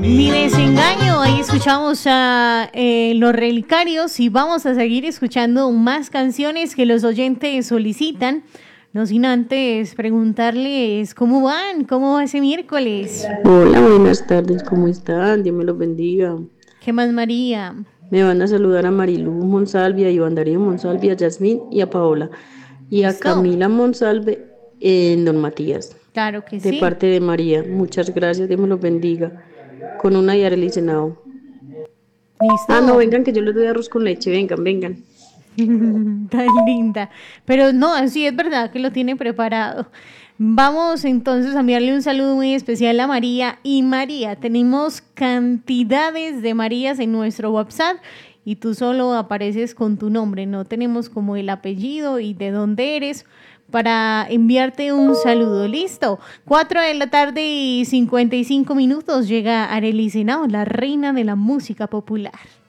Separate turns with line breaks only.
Mi desengaño, ahí escuchamos a Los Relicarios y vamos a seguir escuchando más canciones que los oyentes solicitan. No sin antes preguntarles cómo van, cómo va ese miércoles.
Hola, buenas tardes, ¿cómo están? Dios me los bendiga.
¿Qué más, María?
Me van a saludar a Marilú Monsalve, a Iván Darío Monsalve, a Yasmín y a Paola. Y a
¿Listo?
Camila Monsalve en Don Matías,
Claro que
de
sí.
parte de María. Muchas gracias, Dios me los bendiga. Con una Yareli Senado. Ah, no,
¿Listo?
vengan que yo les doy arroz con leche, vengan, vengan.
Tan linda. Pero no, sí es verdad que lo tiene preparado. Vamos entonces a enviarle un saludo muy especial a María. Y María, tenemos cantidades de Marías en nuestro WhatsApp y tú solo apareces con tu nombre. No tenemos como el apellido y de dónde eres para enviarte un saludo. Listo. 4 de la tarde y 55 minutos llega Arely Senao, la reina de la música popular.